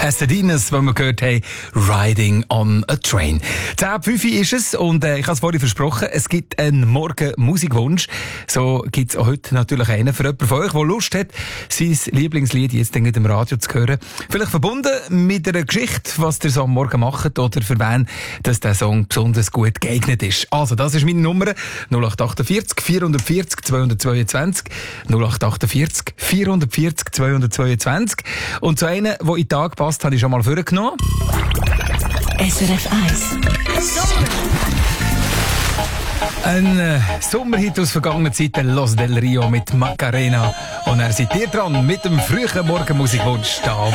Pasadenas, wenn wir gehört haben, Riding on a Train. 10:05 ist es und ich habe es vorhin versprochen, es gibt einen Morgen-Musikwunsch. So gibt es auch heute natürlich einen für jemanden von euch, der Lust hat, sein Lieblingslied jetzt in dem Radio zu hören. Vielleicht verbunden mit einer Geschichte, was ihr so am Morgen macht oder für wen dass der Song besonders gut geeignet ist. Also, das ist meine Nummer 0848 440 222 0848 440 222 und so einen, der in den Tag passt, habe ich schon mal vorgenommen. SRF 1 Ein Sommerhit aus vergangenen Zeiten, Los del Rio mit Macarena. Und er seid ihr dran mit dem frühen Morgenmusikwunsch da.